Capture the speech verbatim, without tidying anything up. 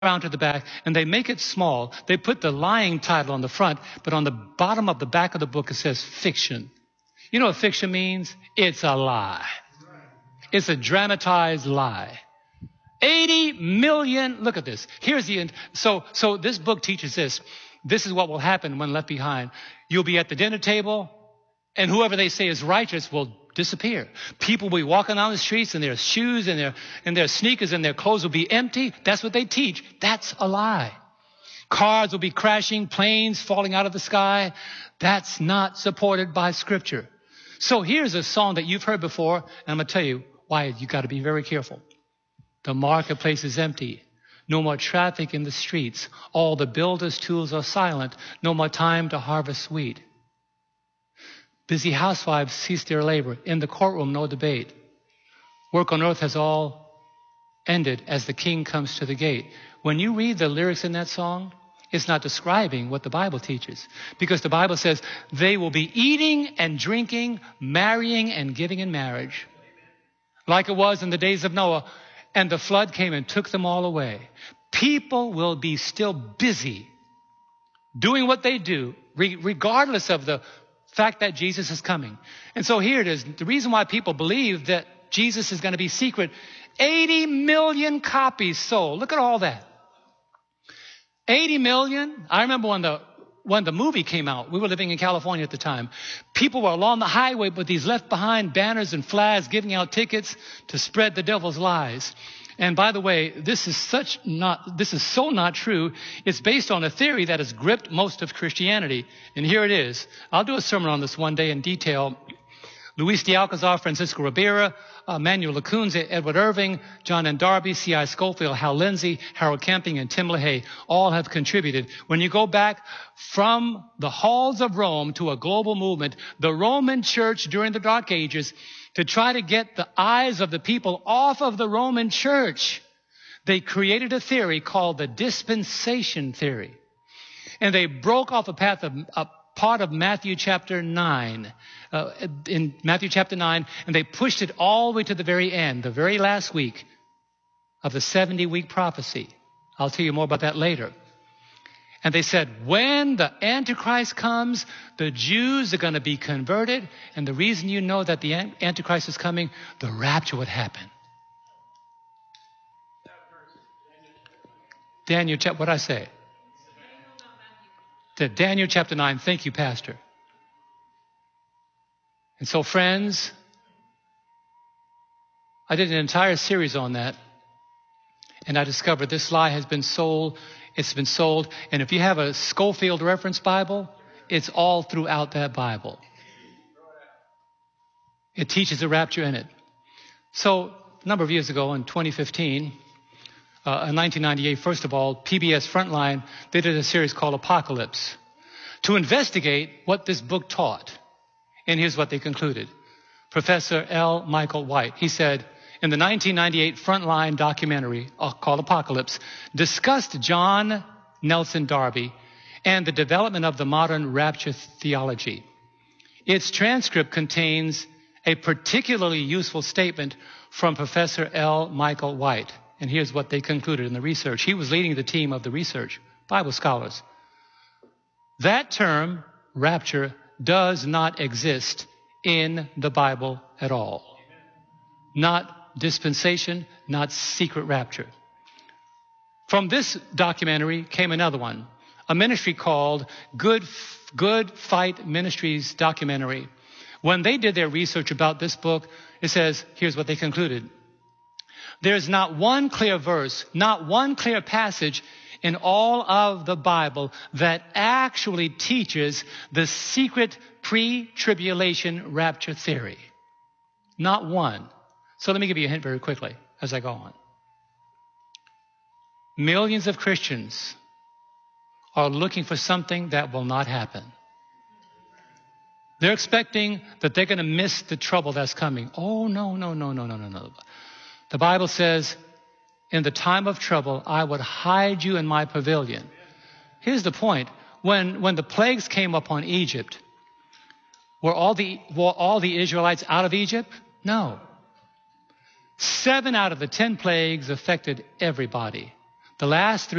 around to the back, and they make it small. They put the lying title on the front, but on the bottom of the back of the book, it says fiction. You know what fiction means? It's a lie. It's a dramatized lie. eighty million, look at this. Here's the end. So, so this book teaches this. This is what will happen when left behind. You'll be at the dinner table, and whoever they say is righteous will disappear. People will be walking down the streets, and their shoes and their, and their sneakers and their clothes will be empty. That's what they teach. That's a lie. Cars will be crashing, planes falling out of the sky. That's not supported by Scripture. So here's a song that you've heard before, and I'm going to tell you why you got to be very careful. The marketplace is empty. No more traffic in the streets. All the builder's tools are silent. No more time to harvest wheat. Busy housewives cease their labor. In the courtroom, no debate. Work on earth has all ended as the king comes to the gate. When you read the lyrics in that song, it's not describing what the Bible teaches. Because the Bible says they will be eating and drinking, marrying and giving in marriage. Like it was in the days of Noah. And the flood came and took them all away. People will be still busy doing what they do, re- regardless of the fact that Jesus is coming. And so here it is. The reason why people believe that Jesus is going to be secret. eighty million copies sold. Look at all that. eighty million. I remember when the when the movie came out. We were living in California at the time. People were along the highway with these left behind banners and flags giving out tickets to spread the devil's lies. And by the way, this is such not, this is so not true. It's based on a theory that has gripped most of Christianity. And here it is. I'll do a sermon on this one day in detail. Luis de Alcazar, Francisco Ribera, uh, Manuel Lacunza, Edward Irving, John N. Darby, C I Scofield, Hal Lindsey, Harold Camping, and Tim LaHaye all have contributed. When you go back from the halls of Rome to a global movement, the Roman Church during the Dark Ages, to try to get the eyes of the people off of the Roman Church, they created a theory called the dispensation theory. And they broke off a path of a part of Matthew chapter nine, uh, in Matthew chapter nine, and they pushed it all the way to the very end, the very last week of the seventy-week prophecy. I'll tell you more about that later. And they said, when the Antichrist comes, the Jews are going to be converted. And the reason you know that the Antichrist is coming, the rapture would happen. Daniel, what did I say? To Daniel chapter nine. Thank you, Pastor. And so, friends, I did an entire series on that. And I discovered this lie has been sold. It's been sold. And if you have a Scofield Reference Bible, it's all throughout that Bible. It teaches the rapture in it. So a number of years ago in twenty fifteen, uh, in nineteen ninety-eight, first of all, P B S Frontline, they did a series called Apocalypse to investigate what this book taught. And here's what they concluded. Professor L. Michael White, he said, in the nineteen ninety-eight Frontline documentary uh, called Apocalypse, discussed John Nelson Darby and the development of the modern rapture theology. Its transcript contains a particularly useful statement from Professor L. Michael White. And here's what they concluded in the research. He was leading the team of the research, Bible scholars. That term, rapture, does not exist in the Bible at all. Not dispensation, not secret rapture. From this documentary came another one, a ministry called Good, Good Fight Ministries documentary. When they did their research about this book, it says, here's what they concluded. There's not one clear verse, not one clear passage in all of the Bible that actually teaches the secret pre-tribulation rapture theory. Not one. So let me give you a hint very quickly as I go on. Millions of Christians are looking for something that will not happen. They're expecting that they're going to miss the trouble that's coming. Oh, no, no, no, no, no, no, no. The Bible says, in the time of trouble, I would hide you in my pavilion. Here's the point. When, when the plagues came upon Egypt, were all the, were all the Israelites out of Egypt? No. Seven out of the ten plagues affected everybody. The last three